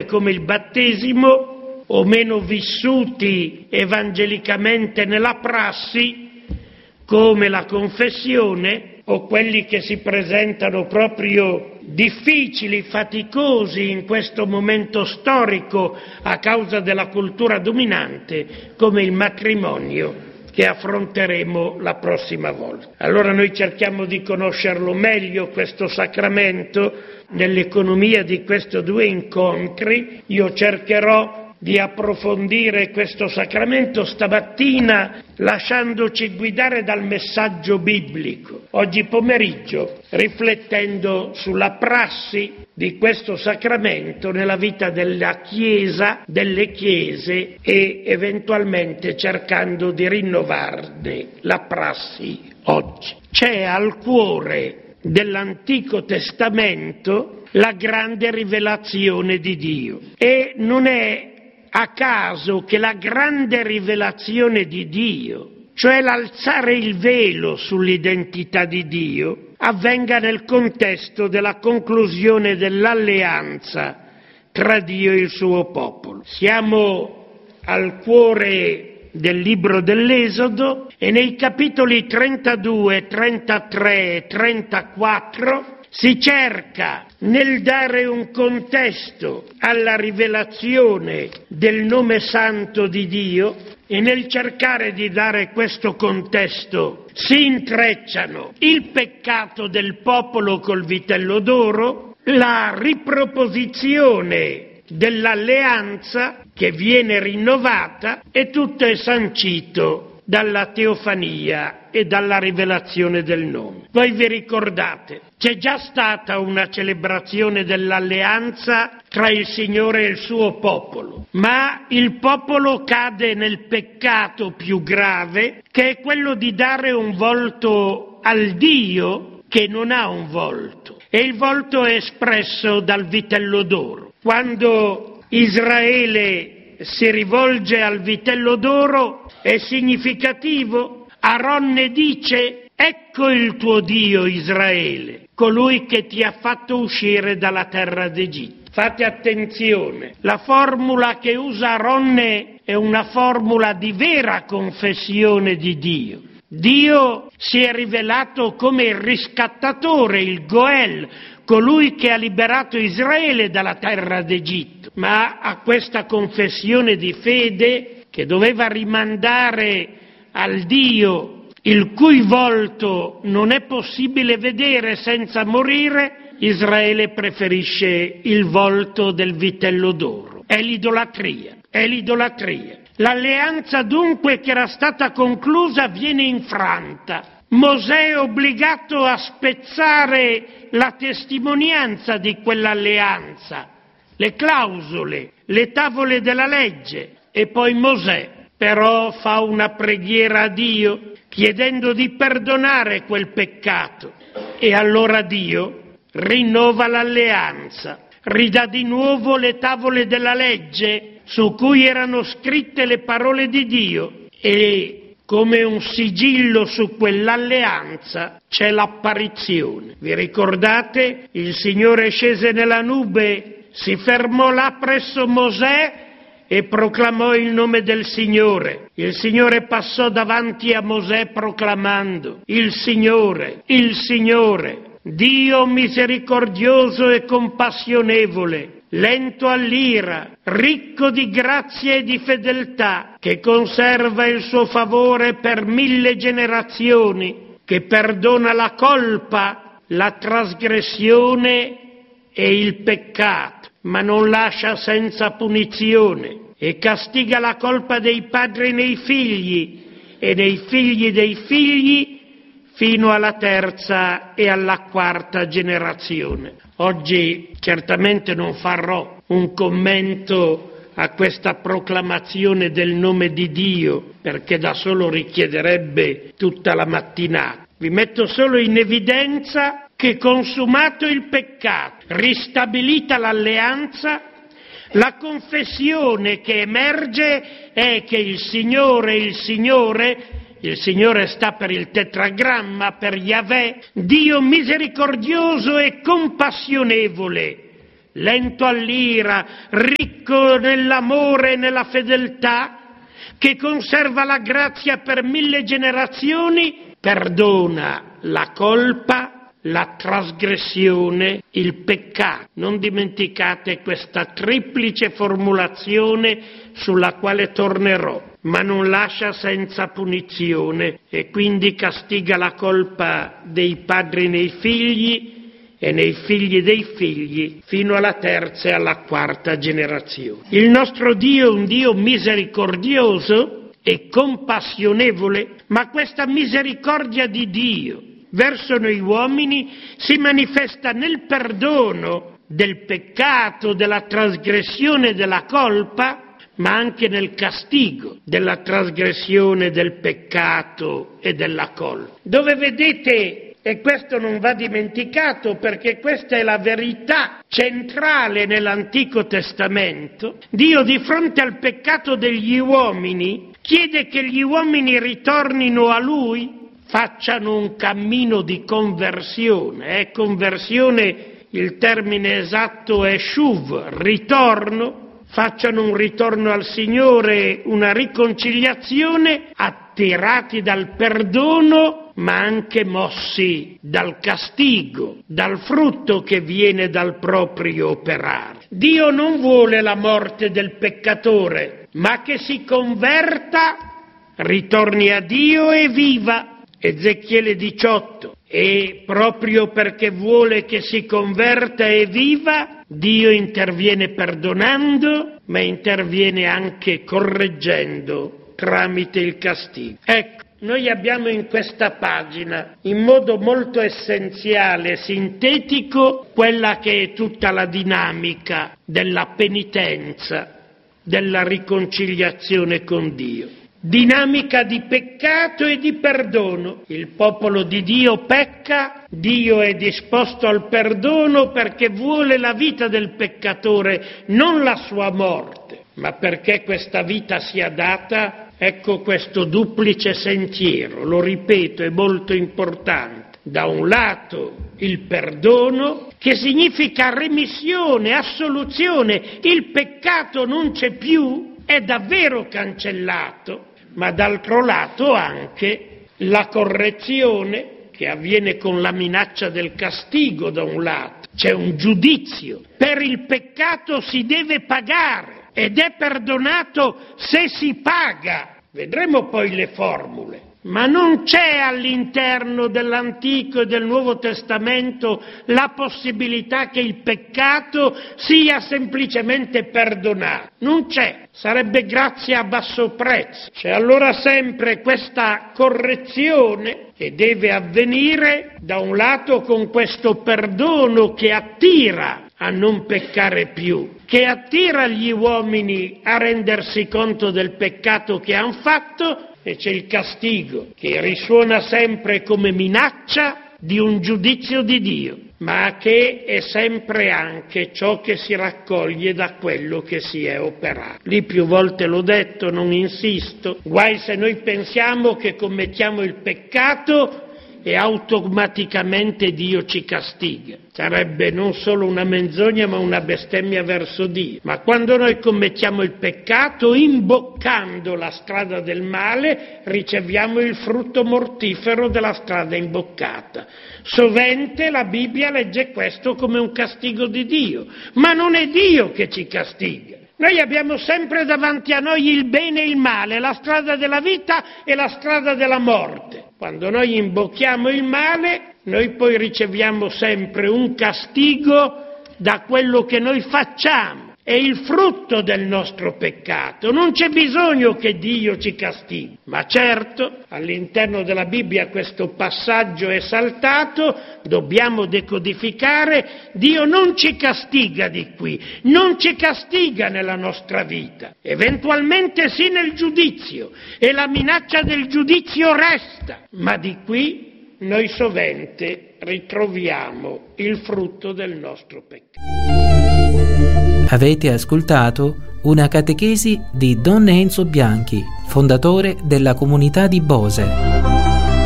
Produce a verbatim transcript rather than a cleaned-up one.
come il battesimo, o meno vissuti evangelicamente nella prassi, come la confessione, o quelli che si presentano proprio difficili, faticosi in questo momento storico a causa della cultura dominante, come il matrimonio, che affronteremo la prossima volta. Allora noi cerchiamo di conoscerlo meglio, questo sacramento, nell'economia di questi due incontri. Io cercherò di approfondire questo sacramento stamattina lasciandoci guidare dal messaggio biblico, oggi pomeriggio riflettendo sulla prassi di questo sacramento nella vita della Chiesa, delle Chiese, e eventualmente cercando di rinnovarne la prassi oggi. C'è al cuore dell'Antico Testamento la grande rivelazione di Dio, e non è a caso che la grande rivelazione di Dio, cioè l'alzare il velo sull'identità di Dio, avvenga nel contesto della conclusione dell'alleanza tra Dio e il suo popolo. Siamo al cuore del libro dell'Esodo e nei capitoli trentadue, trentatré e trentaquattro si cerca, nel dare un contesto alla rivelazione del nome santo di Dio, e nel cercare di dare questo contesto si intrecciano il peccato del popolo col vitello d'oro, la riproposizione dell'alleanza che viene rinnovata, e tutto è sancito dalla teofania e dalla rivelazione del nome. Voi vi ricordate, c'è già stata una celebrazione dell'alleanza tra il Signore e il suo popolo, ma il popolo cade nel peccato più grave, che è quello di dare un volto al Dio che non ha un volto, e il volto è espresso dal vitello d'oro. Quando Israele si rivolge al vitello d'oro è significativo. Aronne dice: ecco il tuo Dio Israele, colui che ti ha fatto uscire dalla terra d'Egitto. Fate attenzione, la formula che usa Aronne è una formula di vera confessione di Dio. Dio si è rivelato come il riscattatore, il Goel, colui che ha liberato Israele dalla terra d'Egitto. Ma a questa confessione di fede, che doveva rimandare al Dio il cui volto non è possibile vedere senza morire, Israele preferisce il volto del vitello d'oro. È l'idolatria, è l'idolatria. L'alleanza dunque che era stata conclusa viene infranta. Mosè è obbligato a spezzare la testimonianza di quell'alleanza, le clausole, le tavole della legge, e poi Mosè però fa una preghiera a Dio chiedendo di perdonare quel peccato, e allora Dio rinnova l'alleanza, ridà di nuovo le tavole della legge su cui erano scritte le parole di Dio, e come un sigillo su quell'alleanza c'è l'apparizione. Vi ricordate? Il Signore scese nella nube, si fermò là presso Mosè e proclamò il nome del Signore. Il Signore passò davanti a Mosè proclamando: il Signore, il Signore, Dio misericordioso e compassionevole, lento all'ira, ricco di grazia e di fedeltà, che conserva il suo favore per mille generazioni, che perdona la colpa, la trasgressione e il peccato, ma non lascia senza punizione, e castiga la colpa dei padri nei figli e nei figli dei figli fino alla terza e alla quarta generazione. Oggi certamente non farò un commento a questa proclamazione del nome di Dio, perché da solo richiederebbe tutta la mattinata. Vi metto solo in evidenza che, consumato il peccato, ristabilita l'alleanza, la confessione che emerge è che il Signore, il Signore, il Signore sta per il tetragramma, per Yahweh, Dio misericordioso e compassionevole, lento all'ira, ricco nell'amore e nella fedeltà, che conserva la grazia per mille generazioni, perdona la colpa, la trasgressione, il peccato. Non dimenticate questa triplice formulazione sulla quale tornerò, ma non lascia senza punizione e quindi castiga la colpa dei padri nei figli e nei figli dei figli fino alla terza e alla quarta generazione. Il nostro Dio è un Dio misericordioso e compassionevole, ma questa misericordia di Dio verso noi uomini si manifesta nel perdono del peccato, della trasgressione, della colpa, ma anche nel castigo della trasgressione, del peccato e della colpa. Dove vedete, e questo non va dimenticato perché questa è la verità centrale nell'Antico Testamento, Dio di fronte al peccato degli uomini chiede che gli uomini ritornino a Lui, facciano un cammino di conversione. Eh, conversione, il termine esatto è shuv, ritorno, facciano un ritorno al Signore, una riconciliazione, attirati dal perdono, ma anche mossi dal castigo, dal frutto che viene dal proprio operare. Dio non vuole la morte del peccatore, ma che si converta, ritorni a Dio e viva. Ezechiele diciotto, e proprio perché vuole che si converta e viva, Dio interviene perdonando, ma interviene anche correggendo tramite il castigo. Ecco, noi abbiamo in questa pagina, in modo molto essenziale, sintetico, quella che è tutta la dinamica della penitenza, della riconciliazione con Dio. Dinamica di peccato e di perdono. Il popolo di Dio pecca, Dio è disposto al perdono perché vuole la vita del peccatore, non la sua morte, ma perché questa vita sia data, ecco questo duplice sentiero, lo ripeto, è molto importante. Da un lato il perdono, che significa remissione, assoluzione, il peccato non c'è più, è davvero cancellato, ma d'altro lato anche la correzione che avviene con la minaccia del castigo da un lato. C'è un giudizio, per il peccato si deve pagare ed è perdonato se si paga. Vedremo poi le formule. Ma non c'è all'interno dell'Antico e del Nuovo Testamento la possibilità che il peccato sia semplicemente perdonato. Non c'è, sarebbe grazia a basso prezzo. C'è allora sempre questa correzione che deve avvenire da un lato con questo perdono che attira a non peccare più, che attira gli uomini a rendersi conto del peccato che hanno fatto, e c'è il castigo che risuona sempre come minaccia di un giudizio di Dio, ma che è sempre anche ciò che si raccoglie da quello che si è operato. Lì più volte l'ho detto, non insisto, guai se noi pensiamo che commettiamo il peccato e automaticamente Dio ci castiga. Sarebbe non solo una menzogna ma una bestemmia verso Dio. Ma quando noi commettiamo il peccato, imboccando la strada del male, riceviamo il frutto mortifero della strada imboccata. Sovente la Bibbia legge questo come un castigo di Dio, ma non è Dio che ci castiga. Noi abbiamo sempre davanti a noi il bene e il male, la strada della vita e la strada della morte. Quando noi imbocchiamo il male, noi poi riceviamo sempre un castigo da quello che noi facciamo. È il frutto del nostro peccato. Non c'è bisogno che Dio ci castighi. Ma certo, all'interno della Bibbia questo passaggio è saltato, dobbiamo decodificare, Dio non ci castiga di qui, non ci castiga nella nostra vita. Eventualmente sì nel giudizio, e la minaccia del giudizio resta, ma di qui noi sovente ritroviamo il frutto del nostro peccato. Avete ascoltato una catechesi di Don Enzo Bianchi, fondatore della comunità di Bose.